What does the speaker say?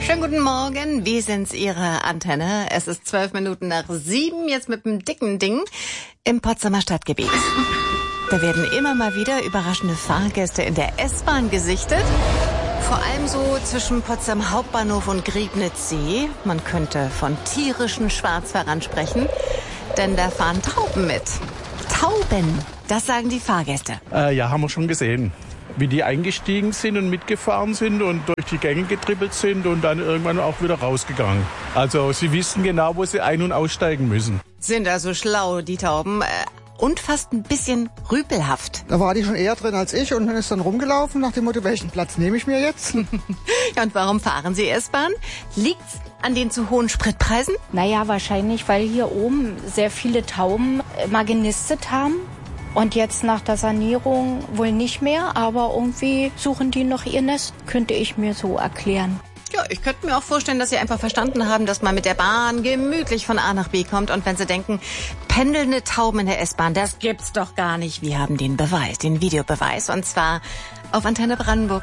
Schönen guten Morgen, wie sind's Ihre Antenne? Es ist 7:12, jetzt mit einem dicken Ding im Potsdamer Stadtgebiet. Da werden immer mal wieder überraschende Fahrgäste in der S-Bahn gesichtet. Vor allem so zwischen Potsdam Hauptbahnhof und Griebnitzsee. Man könnte von tierischen Schwarzfahrern sprechen, denn da fahren Tauben mit. Tauben, das sagen die Fahrgäste. Ja, haben wir schon gesehen. Wie die eingestiegen sind und mitgefahren sind und durch die Gänge getrippelt sind und dann irgendwann auch wieder rausgegangen. Also sie wissen genau, wo sie ein- und aussteigen müssen. Sind also schlau, die Tauben. Und fast ein bisschen rüpelhaft. Da war die schon eher drin als ich und ist dann rumgelaufen nach dem Motto, welchen Platz nehme ich mir jetzt? Ja, und warum fahren Sie S-Bahn? Liegt's an den zu hohen Spritpreisen? Naja, wahrscheinlich, weil hier oben sehr viele Tauben mal genistet haben. Und jetzt nach der Sanierung wohl nicht mehr, aber irgendwie suchen die noch ihr Nest, könnte ich mir so erklären. Ja, ich könnte mir auch vorstellen, dass Sie einfach verstanden haben, dass man mit der Bahn gemütlich von A nach B kommt. Und wenn Sie denken, pendelnde Tauben in der S-Bahn, das gibt's doch gar nicht. Wir haben den Beweis, den Videobeweis. Und zwar auf Antenne Brandenburg.